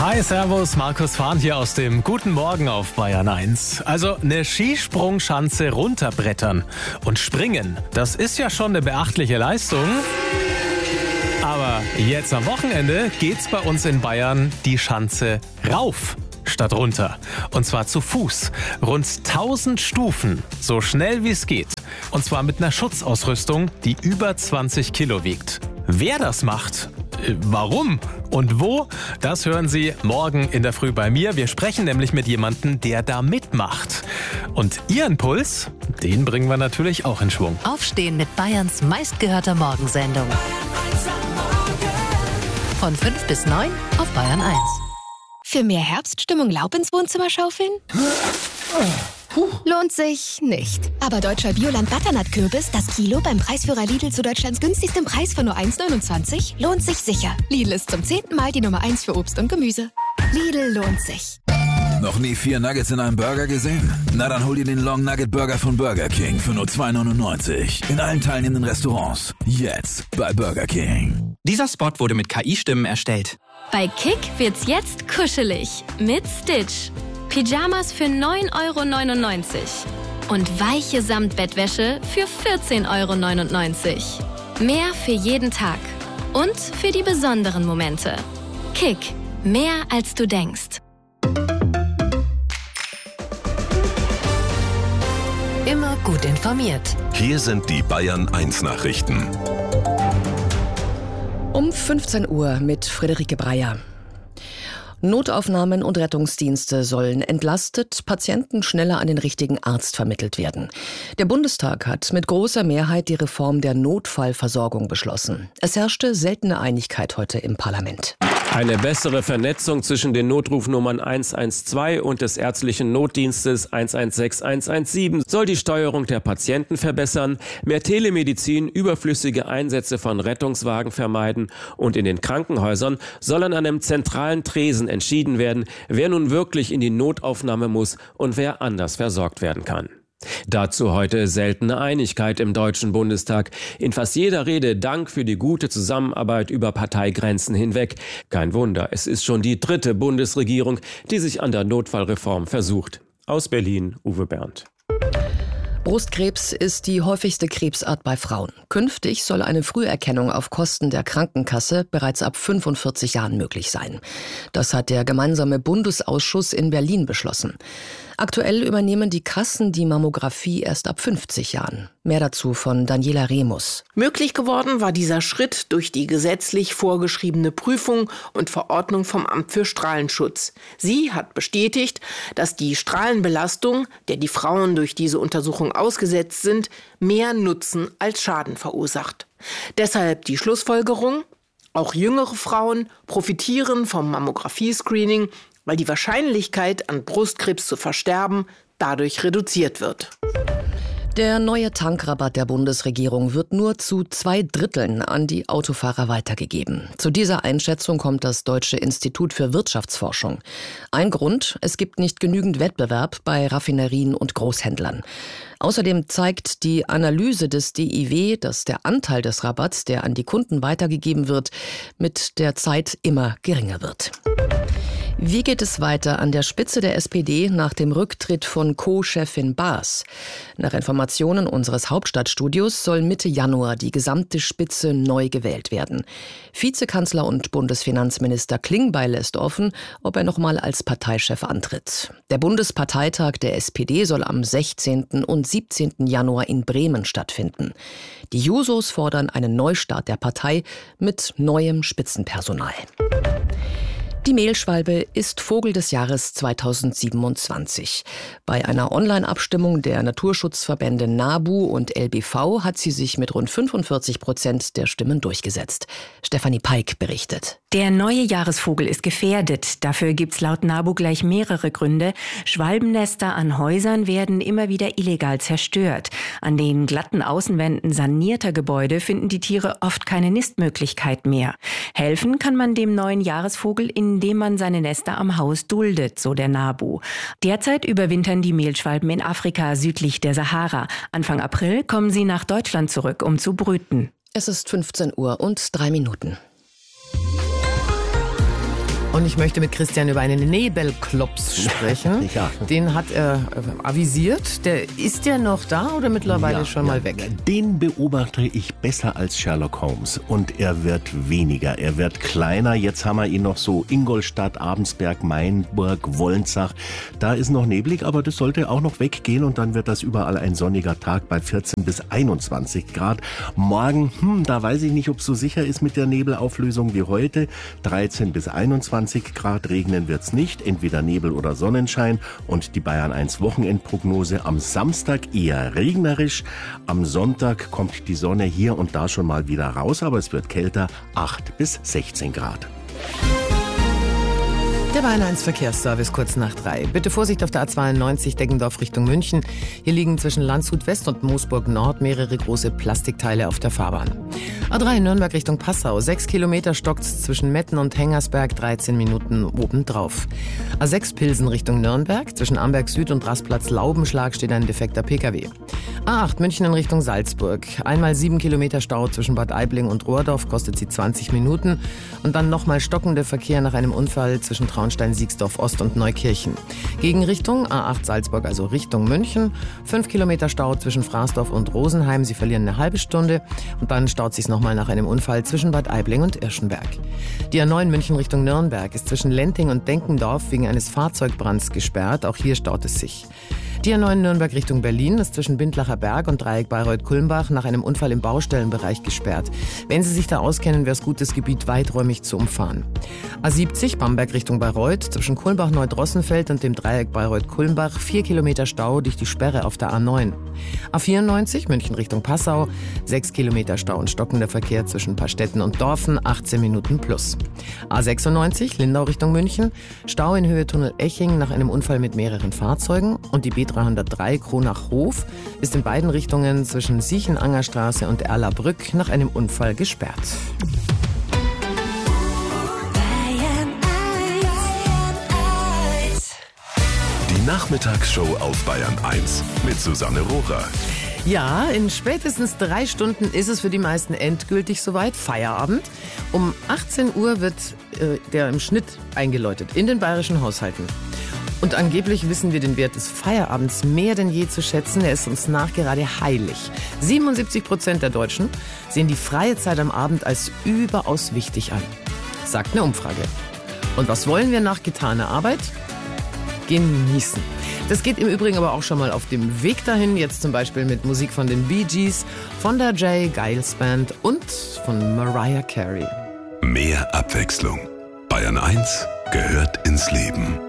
Hi, servus, Markus Fahn hier aus dem Guten Morgen auf Bayern 1. Also eine Skisprungschanze runterbrettern und springen, das ist ja schon eine beachtliche Leistung. Aber jetzt am Wochenende geht's bei uns in Bayern die Schanze rauf statt runter. Und zwar zu Fuß. Rund 1000 Stufen, so schnell wie es geht. Und zwar mit einer Schutzausrüstung, die über 20 Kilo wiegt. Wer das macht, warum und wo, das hören Sie morgen in der Früh bei mir. Wir sprechen nämlich mit jemandem, der da mitmacht. Und Ihren Puls, den bringen wir natürlich auch in Schwung. Aufstehen mit Bayerns meistgehörter Morgensendung. Von 5 bis 9 auf Bayern 1. Für mehr Herbststimmung Laub ins Wohnzimmer schaufeln? Lohnt sich nicht. Aber deutscher Bioland-Butternut-Kürbis, das Kilo beim Preisführer Lidl zu Deutschlands günstigstem Preis von nur 1,29, lohnt sich sicher. Lidl ist zum 10. Mal die Nummer 1 für Obst und Gemüse. Lidl lohnt sich. Noch nie 4 Nuggets in einem Burger gesehen? Na dann hol dir den Long Nugget Burger von Burger King für nur 2,99. In allen teilnehmenden Restaurants. Jetzt bei Burger King. Dieser Spot wurde mit KI-Stimmen erstellt. Bei Kick wird's jetzt kuschelig mit Stitch. Pyjamas für 9,99 € und weiche Samtbettwäsche für 14,99 €. Mehr für jeden Tag und für die besonderen Momente. Kick, mehr als du denkst. Immer gut informiert. Hier sind die Bayern 1 Nachrichten. Um 15 Uhr mit Friederike Breyer. Notaufnahmen und Rettungsdienste sollen entlastet, Patienten schneller an den richtigen Arzt vermittelt werden. Der Bundestag hat mit großer Mehrheit die Reform der Notfallversorgung beschlossen. Es herrschte seltene Einigkeit heute im Parlament. Eine bessere Vernetzung zwischen den Notrufnummern 112 und des ärztlichen Notdienstes 116 117 soll die Steuerung der Patienten verbessern, mehr Telemedizin, überflüssige Einsätze von Rettungswagen vermeiden und in den Krankenhäusern soll an einem zentralen Tresen entschieden werden, wer nun wirklich in die Notaufnahme muss und wer anders versorgt werden kann. Dazu heute seltene Einigkeit im Deutschen Bundestag. In fast jeder Rede Dank für die gute Zusammenarbeit über Parteigrenzen hinweg. Kein Wunder, es ist schon die 3. Bundesregierung, die sich an der Notfallreform versucht. Aus Berlin, Uwe Bernd. Brustkrebs ist die häufigste Krebsart bei Frauen. Künftig soll eine Früherkennung auf Kosten der Krankenkasse bereits ab 45 Jahren möglich sein. Das hat der gemeinsame Bundesausschuss in Berlin beschlossen. Aktuell übernehmen die Kassen die Mammographie erst ab 50 Jahren. Mehr dazu von Daniela Remus. Möglich geworden war dieser Schritt durch die gesetzlich vorgeschriebene Prüfung und Verordnung vom Amt für Strahlenschutz. Sie hat bestätigt, dass die Strahlenbelastung, der die Frauen durch diese Untersuchung ausgesetzt sind, mehr Nutzen als Schaden verursacht. Deshalb die Schlussfolgerung: Auch jüngere Frauen profitieren vom Mammographie-Screening, weil die Wahrscheinlichkeit, an Brustkrebs zu versterben, dadurch reduziert wird. Der neue Tankrabatt der Bundesregierung wird nur zu 2/3 an die Autofahrer weitergegeben. Zu dieser Einschätzung kommt das Deutsche Institut für Wirtschaftsforschung. Ein Grund: Es gibt nicht genügend Wettbewerb bei Raffinerien und Großhändlern. Außerdem zeigt die Analyse des DIW, dass der Anteil des Rabatts, der an die Kunden weitergegeben wird, mit der Zeit immer geringer wird. Wie geht es weiter an der Spitze der SPD nach dem Rücktritt von Co-Chefin Baas? Nach Informationen unseres Hauptstadtstudios soll Mitte Januar die gesamte Spitze neu gewählt werden. Vizekanzler und Bundesfinanzminister Klingbeil lässt offen, ob er nochmal als Parteichef antritt. Der Bundesparteitag der SPD soll am 16. und 17. Januar in Bremen stattfinden. Die Jusos fordern einen Neustart der Partei mit neuem Spitzenpersonal. Die Mehlschwalbe ist Vogel des Jahres 2027. Bei einer Online-Abstimmung der Naturschutzverbände NABU und LBV hat sie sich mit rund 45% der Stimmen durchgesetzt. Stefanie Peik berichtet. Der neue Jahresvogel ist gefährdet. Dafür gibt's laut NABU gleich mehrere Gründe. Schwalbennester an Häusern werden immer wieder illegal zerstört. An den glatten Außenwänden sanierter Gebäude finden die Tiere oft keine Nistmöglichkeit mehr. Helfen kann man dem neuen Jahresvogel, indem man seine Nester am Haus duldet, so der NABU. Derzeit überwintern die Mehlschwalben in Afrika südlich der Sahara. Anfang April kommen sie nach Deutschland zurück, um zu brüten. Es ist 15 Uhr und 3 Minuten. Und ich möchte mit Christian über einen Nebelklops sprechen. Ja. Den hat er avisiert. Ist der noch da oder mittlerweile schon mal weg? Den beobachte ich besser als Sherlock Holmes. Und er wird weniger, er wird kleiner. Jetzt haben wir ihn noch so Ingolstadt, Abensberg, Mainburg, Wolnzach. Da ist noch neblig, aber das sollte auch noch weggehen. Und dann wird das überall ein sonniger Tag bei 14 bis 21 Grad. Morgen, da weiß ich nicht, ob es so sicher ist mit der Nebelauflösung wie heute. 13 bis 21 Grad, regnen wird's nicht. Entweder Nebel oder Sonnenschein. Und die Bayern 1 Wochenendprognose am Samstag eher regnerisch. Am Sonntag kommt die Sonne hier und da schon mal wieder raus, aber es wird kälter, 8 bis 16 Grad. Der Bayern 1 Verkehrsservice kurz nach 3. Bitte Vorsicht auf der A92 Deggendorf Richtung München. Hier liegen zwischen Landshut West und Moosburg Nord mehrere große Plastikteile auf der Fahrbahn. A3 Nürnberg Richtung Passau. 6 Kilometer stockt's zwischen Metten und Hengersberg, 13 Minuten obendrauf. A6 Pilsen Richtung Nürnberg. Zwischen Amberg Süd und Rastplatz Laubenschlag steht ein defekter Pkw. A8 München in Richtung Salzburg. Einmal 7 Kilometer Stau zwischen Bad Aibling und Rohrdorf, kostet sie 20 Minuten. Und dann nochmal stockender Verkehr nach einem Unfall zwischen Traunstein-Siegsdorf Ost und Neukirchen. Gegenrichtung A8 Salzburg, also Richtung München. 5 Kilometer Stau zwischen Fraßdorf und Rosenheim. Sie verlieren eine halbe Stunde. Und dann staut sich's nochmal nach einem Unfall zwischen Bad Aibling und Irschenberg. Die A9 München Richtung Nürnberg ist zwischen Lenting und Denkendorf wegen eines Fahrzeugbrands gesperrt. Auch hier staut es sich. Die A9 Nürnberg Richtung Berlin ist zwischen Bindlacher Berg und Dreieck Bayreuth-Kulmbach nach einem Unfall im Baustellenbereich gesperrt. Wenn Sie sich da auskennen, wäre es gut, das Gebiet weiträumig zu umfahren. A70 Bamberg Richtung Bayreuth zwischen Kulmbach-Neudrossenfeld und dem Dreieck Bayreuth-Kulmbach 4 Kilometer Stau durch die Sperre auf der A9. A94 München Richtung Passau 6 Kilometer Stau und stockender Verkehr zwischen Paarstetten und Dorfen 18 Minuten plus. A96 Lindau Richtung München Stau in Höhe Tunnel Eching nach einem Unfall mit mehreren Fahrzeugen und die B303 Kronach-Hof ist in beiden Richtungen zwischen Siechenangerstraße und Erlabrück nach einem Unfall gesperrt. Die Nachmittagsshow auf Bayern 1 mit Susanne Rohrer. Ja, in spätestens 3 Stunden ist es für die meisten endgültig soweit, Feierabend. Um 18 Uhr wird der im Schnitt eingeläutet in den bayerischen Haushalten. Und angeblich wissen wir den Wert des Feierabends mehr denn je zu schätzen. Er ist uns nachgerade heilig. 77% der Deutschen sehen die freie Zeit am Abend als überaus wichtig an, sagt eine Umfrage. Und was wollen wir nach getaner Arbeit? Genießen. Das geht im Übrigen aber auch schon mal auf dem Weg dahin, jetzt zum Beispiel mit Musik von den Bee Gees, von der J. Giles Band und von Mariah Carey. Mehr Abwechslung. Bayern 1 gehört ins Leben.